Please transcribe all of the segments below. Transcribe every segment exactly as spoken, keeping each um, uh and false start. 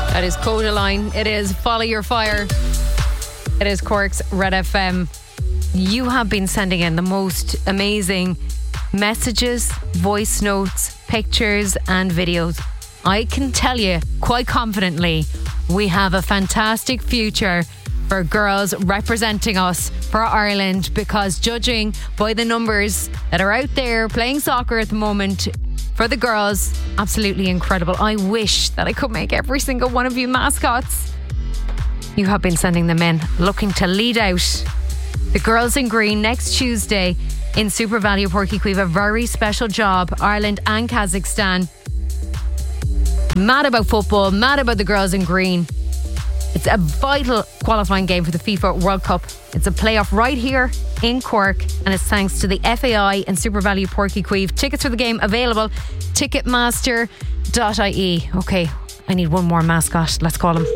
That is Codaline. It is Follow Your Fire. It is Cork's Red F M. You have been sending in the most amazing messages, voice notes, pictures and videos. I can tell you quite confidently we have a fantastic future for girls representing us for Ireland, because judging by the numbers that are out there playing soccer at the moment for the girls, absolutely incredible. I wish that I could make every single one of you mascots. You have been sending them in, looking to lead out the girls in green next Tuesday in Super Value Porky Quay. A very special job, Ireland and Kazakhstan. Mad about football, mad about the girls in green. It's a vital qualifying game for the FIFA World Cup. It's a playoff right here in Cork, and it's thanks to the F A I and Super Value Porky Quay. Tickets for the game available, ticketmaster dot I E. Okay, I need one more mascot. Let's call him.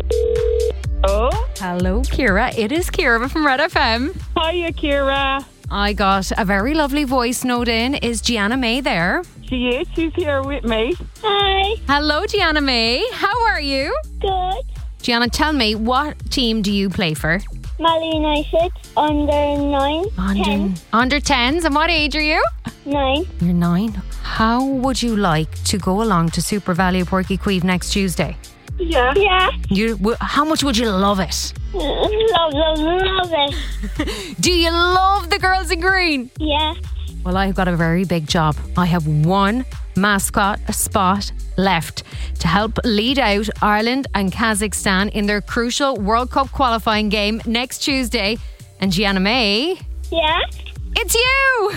Oh? Hello, Ciara. It is Ciara from Red F M. Hiya, Ciara. I got a very lovely voice note in. Is Gianna May there? She is. She's here with me. Hi. Hello, Gianna May. How are you? Good. Gianna, tell me, what team do you play for? Mali United, under nine, Under, ten, under tens. And what age are you? nine. You're nine. How would you like to go along to Super Value Porky Quay next Tuesday? Yeah. Yeah. You, w- how much would you love it? Love, love, love it. Do you love the girls in green? Yeah. Well, I've got a very big job. I have one mascot spot left to help lead out Ireland and Kazakhstan in their crucial World Cup qualifying game next Tuesday. And Gianna May, Yeah. it's you!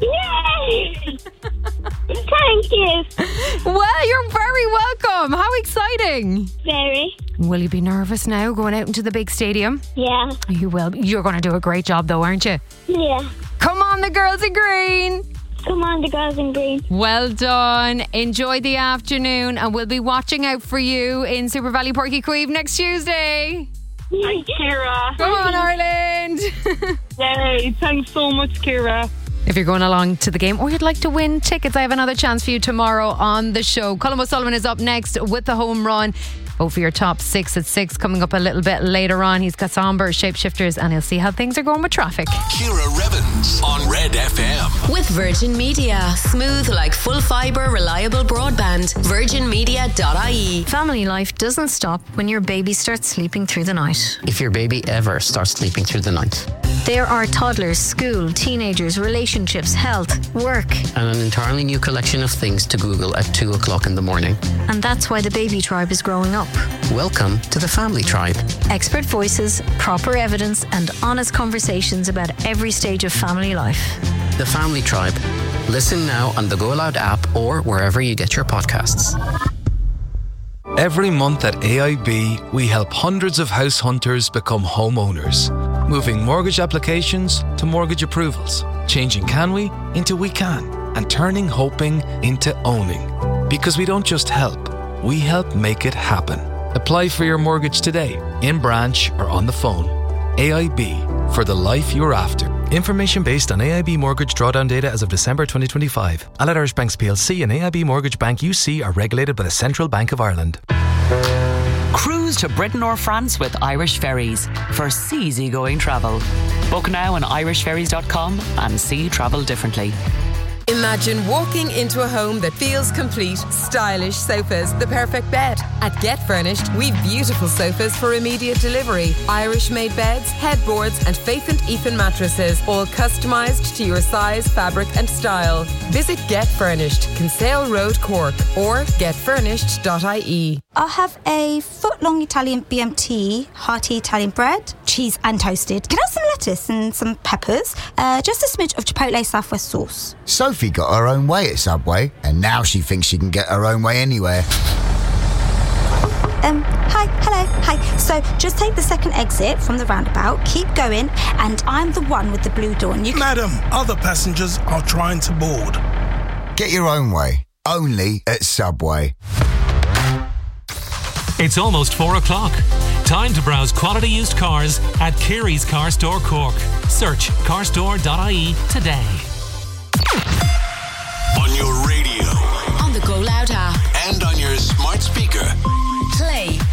Yay! Thank you. Well, you're very welcome. How exciting. Very. Will you be nervous now going out into the big stadium? Yeah. You will. You're going to do a great job though, aren't you? Yeah. Come on, the girls in green. Come on, the girls in green. Well done. Enjoy the afternoon, and we'll be watching out for you in Super Value Porky Quay next Tuesday. Hi, Ciara. Come on, Ireland. Yay. Thanks so much, Ciara. If you're going along to the game or you'd like to win tickets, I have another chance for you tomorrow on the show. Colin O'Sullivan is up next with the home run. Vote for your top six at six coming up a little bit later on. He's got Somber, Shapeshifters, and he'll see how things are going with traffic. Ciara Revens on Red F M. With Virgin Media. Smooth like full fibre, reliable broadband. virgin media dot I E. Family life doesn't stop when your baby starts sleeping through the night. If your baby ever starts sleeping through the night. There are toddlers, school, teenagers, relationships, health, work. And an entirely new collection of things to Google at two o'clock in the morning. And that's why the baby tribe is growing up. Welcome to the Family Tribe. Expert voices, proper evidence, and honest conversations about every stage of family life. The Family Tribe. Listen now on the Go Loud app or wherever you get your podcasts. Every month at A I B, we help hundreds of house hunters become homeowners, moving mortgage applications to mortgage approvals, changing can we into we can, and turning hoping into owning. Because we don't just help, we help make it happen. Apply for your mortgage today, in branch or on the phone. A I B, for the life you're after. Information based on A I B mortgage drawdown data as of December twenty twenty-five. Allied Irish Banks P L C and A I B Mortgage Bank U C are regulated by the Central Bank of Ireland. Cruise to Britain or France with Irish Ferries for easygoing travel. Book now on irish ferries dot com and see travel differently. Imagine walking into a home that feels complete. Stylish sofas, the perfect bed. At Get Furnished, we've beautiful sofas for immediate delivery. Irish-made beds, headboards, and Faith and Ethan mattresses, all customised to your size, fabric, and style. Visit Get Furnished, Kinsale Road, Cork, or get furnished dot I E. I'll have a foot-long Italian B M T, hearty Italian bread, cheese and toasted. Can I have some lettuce and some peppers? Uh, just a smidge of Chipotle Southwest sauce. Sophie got her own way at Subway, and now she thinks she can get her own way anywhere. Um, hi, hello, hi. So just take the second exit from the roundabout, keep going, and I'm the one with the blue door. And you can... Madam, other passengers are trying to board. Get your own way, only at Subway. It's almost four o'clock. Time to browse quality used cars at Kerry's Car Store Cork. Search car store dot I E today. On your radio. On the Go Loud app. And on your smart speaker. Play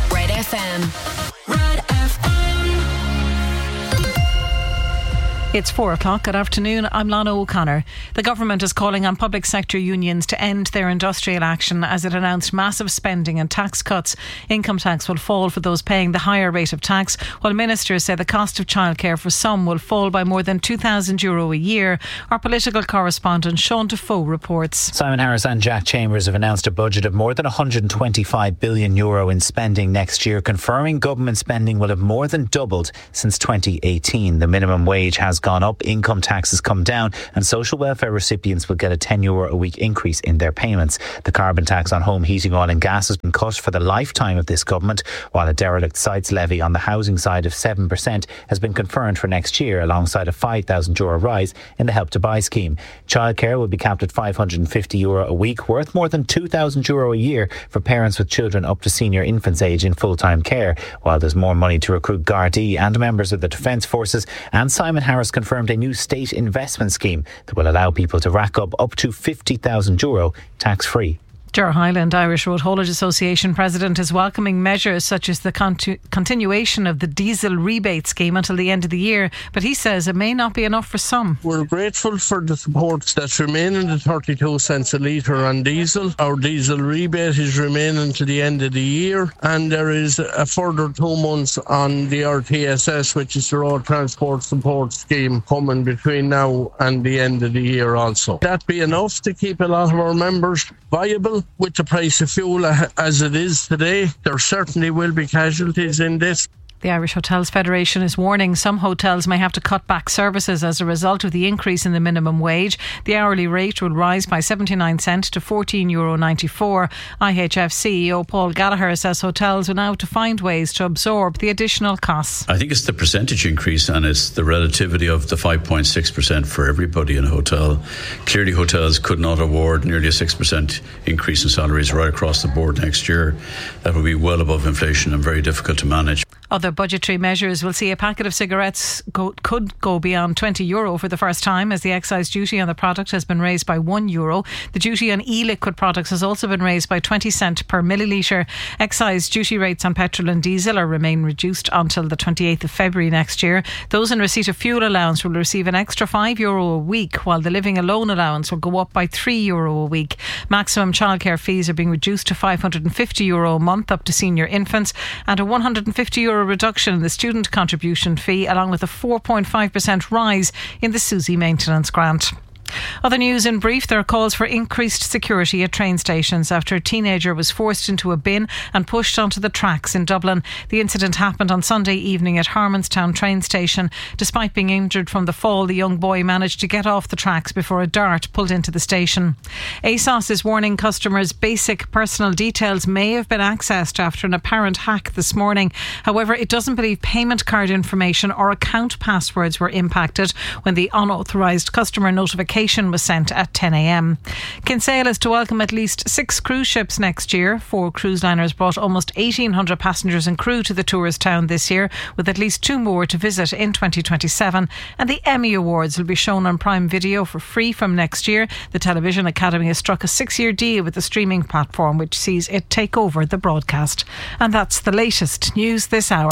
It's four o'clock. Good afternoon. I'm Lana O'Connor. The government is calling on public sector unions to end their industrial action as it announced massive spending and tax cuts. Income tax will fall for those paying the higher rate of tax, while ministers say the cost of childcare for some will fall by more than two thousand euro a year. Our political correspondent Sean Defoe reports. Simon Harris and Jack Chambers have announced a budget of more than one hundred twenty-five billion euro in spending next year, confirming government spending will have more than doubled since twenty eighteen. The minimum wage has gone up, income tax has come down, and social welfare recipients will get a ten euro a week increase in their payments. The carbon tax on home heating, oil and gas has been cut for the lifetime of this government, while a derelict sites levy on the housing side of seven percent has been confirmed for next year, alongside a five thousand euro rise in the Help to Buy scheme. Childcare will be capped at five hundred fifty euro a week, worth more than two thousand euro a year for parents with children up to senior infants age in full-time care, while there's more money to recruit Gardaí and members of the Defence Forces. And Simon Harris confirmed a new state investment scheme that will allow people to rack up up to fifty thousand euro tax-free. Ger Highland Irish Road Haulage Association President is welcoming measures such as the contu- continuation of the diesel rebate scheme until the end of the year, but he says it may not be enough for some. We're grateful for the supports that remain in the thirty-two cents a litre on diesel. Our diesel rebate is remaining to the end of the year, and there is a further two months on the R T S S, which is the Road Transport Support Scheme, coming between now and the end of the year also. That be enough to keep a lot of our members viable? With the price of fuel as it is today, there certainly will be casualties in this. The Irish Hotels Federation is warning some hotels may have to cut back services as a result of the increase in the minimum wage. The hourly rate will rise by seventy-nine cents to fourteen euro ninety-four. I H F C E O Paul Gallagher says hotels will now have to find ways to absorb the additional costs. I think it's the percentage increase, and it's the relativity of the five point six percent for everybody in a hotel. Clearly hotels could not award nearly a six percent increase in salaries right across the board next year. That would be well above inflation and very difficult to manage. Other budgetary measures will see a packet of cigarettes go, could go beyond twenty euro for the first time, as the excise duty on the product has been raised by one euro. The duty on e-liquid products has also been raised by twenty cent per millilitre. Excise duty rates on petrol and diesel are remain reduced until the twenty-eighth of February next year. Those in receipt of fuel allowance will receive an extra five euro a week, while the living alone allowance will go up by three euro a week. Maximum childcare fees are being reduced to five hundred fifty euro a month up to senior infants, and a one hundred fifty euro reduction in the student contribution fee, along with a four point five percent rise in the SUSI maintenance grant. Other news in brief, there are calls for increased security at train stations after a teenager was forced into a bin and pushed onto the tracks in Dublin. The incident happened on Sunday evening at Harmonstown train station. Despite being injured from the fall, the young boy managed to get off the tracks before a dart pulled into the station. ASOS is warning customers basic personal details may have been accessed after an apparent hack this morning. However, it doesn't believe payment card information or account passwords were impacted when the unauthorised customer notification was sent at ten a m. Kinsale is to welcome at least six cruise ships next year. Four cruise liners brought almost eighteen hundred passengers and crew to the tourist town this year, with at least two more to visit in twenty twenty-seven. And the Emmy Awards will be shown on Prime Video for free from next year. The Television Academy has struck a six-year deal with the streaming platform, which sees it take over the broadcast. And that's the latest news this hour.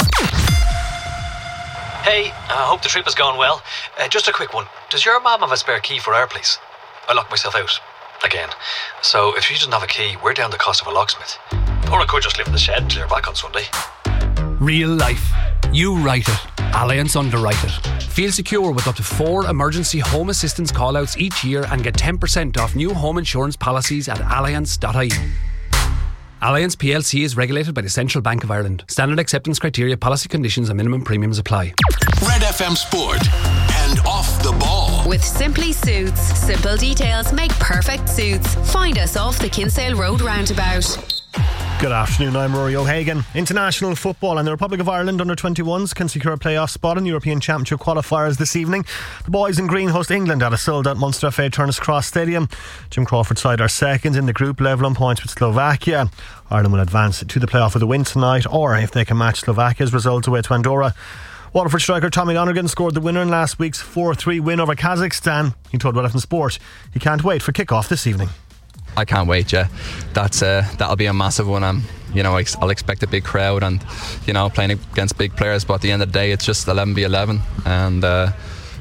Hey, I hope the trip has gone well. Uh, just a quick one. Does your mum have a spare key for our place? I locked myself out. Again. So if she doesn't have a key, we're down the cost of a locksmith. Or I could just live in the shed and clear back on Sunday. Real life. You write it. Allianz underwrite it. Feel secure with up to four emergency home assistance callouts each year and get ten percent off new home insurance policies at allianz dot I E. Allianz P L C is regulated by the Central Bank of Ireland. Standard acceptance criteria, policy conditions and minimum premiums apply. Red F M Sport and Off the Ball. With Simply Suits. Simple details make perfect suits. Find us off the Kinsale Road roundabout. Good afternoon, I'm Rory O'Hagan. International football and the Republic of Ireland under twenty-ones can secure a playoff spot in European Championship qualifiers this evening. The boys in green host England at a sold-out Munster F A Turner's Cross Stadium. Jim Crawford's side are second in the group, level on points with Slovakia. Ireland will advance to the playoff with a win tonight, or if they can match Slovakia's result away to Andorra. Waterford striker Tommy Lonergan scored the winner in last week's four three win over Kazakhstan. He told Red F M Sport he can't wait for kick-off this evening. I can't wait, yeah. That's uh, that'll be a massive one. Um, you know, I'll expect a big crowd and, you know, playing against big players. But at the end of the day, it's just eleven v eleven, and uh,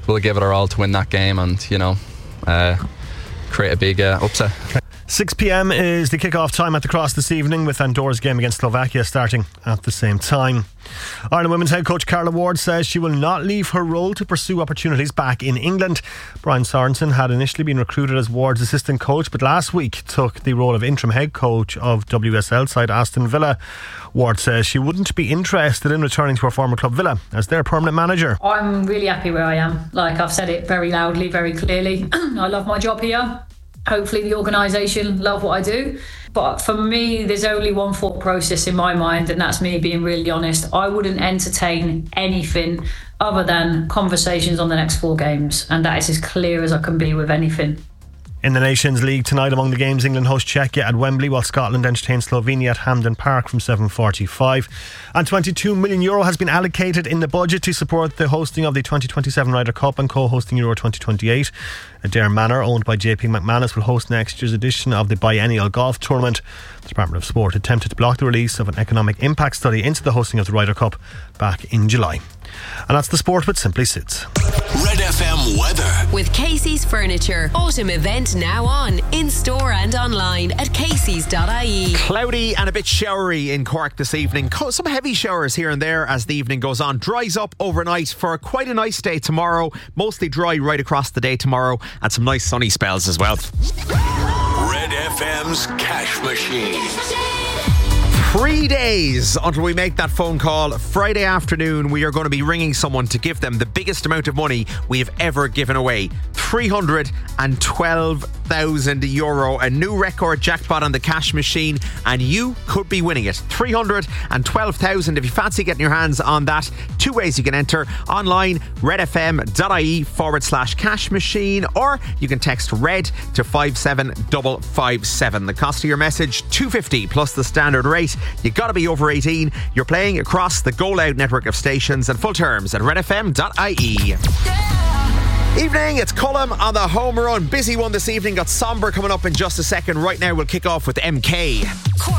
we'll give it our all to win that game and, you know, uh, create a big uh, upset. six p.m. is the kick-off time at the Cross this evening, with Andorra's game against Slovakia starting at the same time. Ireland women's head coach Carla Ward says she will not leave her role to pursue opportunities back in England. Brian Sorensen had initially been recruited as Ward's assistant coach, but last week took the role of interim head coach of W S L side Aston Villa. Ward says she wouldn't be interested in returning to her former club Villa as their permanent manager. I'm really happy where I am. Like, I've said it very loudly, very clearly. I love my job here. Hopefully the organisation love what I do. But for me, there's only one thought process in my mind, and that's me being really honest. I wouldn't entertain anything other than conversations on the next four games. And that is as clear as I can be with anything. In the Nations League tonight, among the games, England host Czechia at Wembley, while Scotland entertain Slovenia at Hampden Park from seven forty-five. And twenty-two million euro has been allocated in the budget to support the hosting of the twenty twenty-seven Ryder Cup and co-hosting Euro twenty twenty-eight. Adare Manor, owned by J P McManus, will host next year's edition of the biennial golf tournament. The Department of Sport attempted to block the release of an economic impact study into the hosting of the Ryder Cup back in July. And that's the sport with Simply Suits. Red F M weather. With Casey's Furniture. Autumn event now on. In store and online at caseys dot I E. Cloudy and a bit showery in Cork this evening. Some heavy showers here and there as the evening goes on. Dries up overnight for quite a nice day tomorrow. Mostly dry right across the day tomorrow, and some nice sunny spells as well. Red F M's Cash Machine. Three days until we make that phone call. Friday afternoon, we are going to be ringing someone to give them the biggest amount of money we have ever given away. three hundred twelve thousand euro, a new record jackpot on the Cash Machine, and you could be winning it. three hundred twelve thousand. If you fancy getting your hands on that, two ways you can enter. Online, redfm.ie forward slash cash machine, or you can text RED to five seven five five seven. The cost of your message, two hundred fifty plus the standard rate. You got to be over eighteen. You're playing across the Go Loud network of stations, and full terms at redfm dot I E. Evening, it's Cullum on the home run. Busy one this evening. Got Somber coming up in just a second. Right now, we'll kick off with M K.